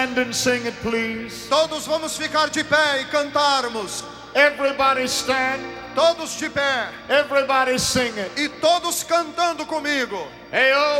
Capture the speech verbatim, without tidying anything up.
Stand and sing it, please. Todos vamos ficar de pé e cantarmos. Everybody stand. Todos de pé. Everybody sing it. E todos cantando comigo. Hey, oh.